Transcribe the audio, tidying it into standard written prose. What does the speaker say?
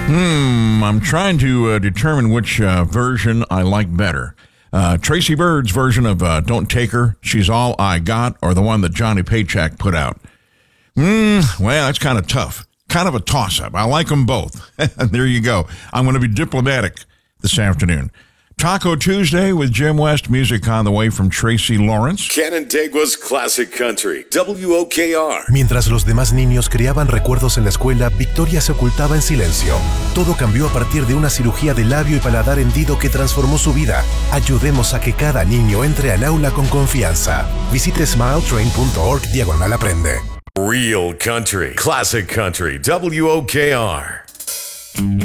I'm trying to determine which version I like better. Tracy Bird's version of Don't Take Her, She's All I Got, or the one that Johnny Paycheck put out. Well, that's kind of tough. Kind of a toss-up. I like them both. There you go. I'm going to be diplomatic this afternoon. Taco Tuesday with Jim West. Music on the way from Tracy Lawrence. Canandaigua's Classic Country, WOKR. Mientras los demás niños creaban recuerdos en la escuela, Victoria se ocultaba en silencio. Todo cambió a partir de una cirugía de labio y paladar hendido que transformó su vida. Ayudemos a que cada niño entre al aula con confianza. Visite smiletrain.org/aprende. Real Country, Classic Country, WOKR.